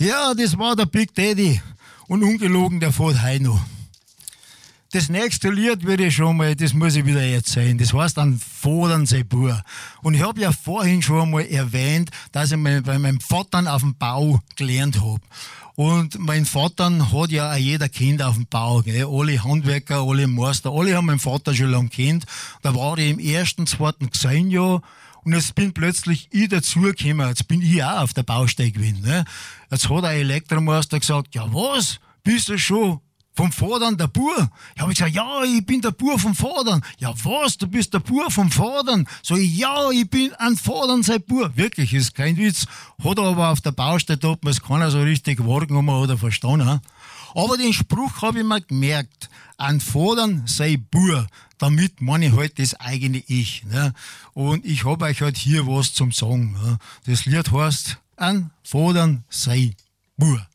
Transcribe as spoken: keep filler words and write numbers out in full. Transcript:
Ja, das war der Big Daddy. Und ungelogen, der fährt heute noch. Das nächste Lied würde ich schon mal, das muss ich wieder erzählen. Das heißt dann Fodern sei Bur. Und ich habe ja vorhin schon einmal erwähnt, dass ich mal bei meinem Vater auf dem Bau gelernt habe. Und mein Vater hat ja auch jeder Kind auf dem Bau, gell? Alle Handwerker, alle Meister, alle haben meinen Vater schon lange kennt. Da war ich im ersten, zweiten Gesangjahr. Und jetzt bin plötzlich ich dazugekommen. Jetzt bin ich auch auf der Baustelle gewesen. Ne? Jetzt hat ein Elektromeister gesagt, ja was, bist du schon vom Vordern der Bur? Ich habe gesagt, ja, ich bin der Bur vom Vordern. Ja was, du bist der Bur vom Vordern? So, ja, ich bin ein Vordern sein Bur. Wirklich, ist kein Witz. Hat er aber auf der Baustelle, da hat man es keiner so richtig wahrgenommen oder verstanden. Aber den Spruch habe ich mir gemerkt, ein Vordern sei Bur. Damit meine ich halt das eigene Ich. Ne? Und ich habe euch halt hier was zum Sagen. Ne? Das Lied heißt, ein Vordern sei Bur.